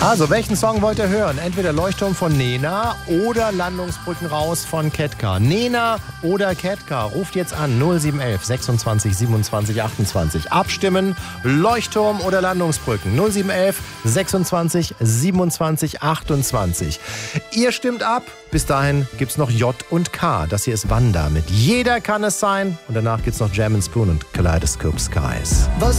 Also, welchen Song wollt ihr hören? Entweder Leuchtturm von Nena oder Landungsbrücken raus von Ketka. Nena oder Ketka? Ruft jetzt an 0711 26 27 28. Abstimmen, Leuchtturm oder Landungsbrücken. 0711 26 27 28. Ihr stimmt ab. Bis dahin gibt's noch J und K. Das hier ist Wanda mit Jeder kann es sein. Und danach gibt's noch Jam & Spoon und Kaleidoscope Skies.